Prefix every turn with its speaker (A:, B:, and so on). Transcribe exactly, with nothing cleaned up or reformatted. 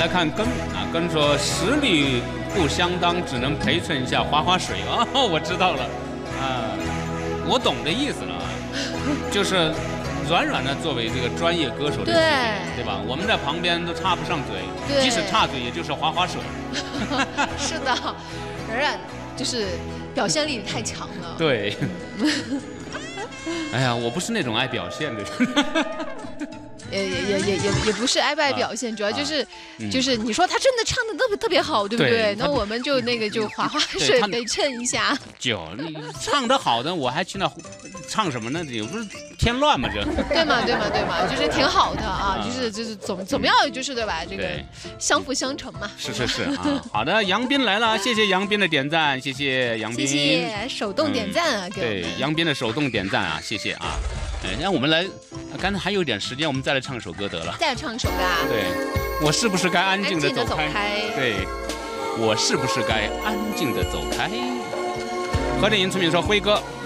A: 来看根啊，根说实力不相当，只能陪衬一下划划水啊。我知道了啊，我懂这意思了啊，就是软软的作为这个专业歌手的
B: 对
A: 对吧？我们在旁边都插不上嘴，即使插嘴，也就是划划水。
B: 是的，软软就是表现力太强了。
A: 对。哎呀，我不是那种爱表现的人。
B: 也也也也也也不是爱不爱表现，主要就是、
A: 啊嗯、
B: 就是你说他真的唱的特别特别好，对不对？
A: 对
B: 那我们就那个就划划水陪衬一下。
A: 就你唱得好的，我还去那唱什么呢？也不是添乱嘛，这。
B: 对嘛对嘛对嘛，就是挺好的啊，啊就是就是总怎么样就是对吧？这个相辅相成嘛。
A: 是是是啊，好的，杨斌来了，谢谢杨斌的点赞，谢谢杨斌，
B: 谢谢手动点赞啊，
A: 嗯、对杨斌的手动点赞啊，谢谢啊。哎，让我们来，刚才还有一点时间，我们再来唱首歌得了。
B: 再唱首歌啊？
A: 对，我是不是该安静的走开？
B: 走开
A: 对，我是不是该安静的走开？何振营聪明说，辉哥。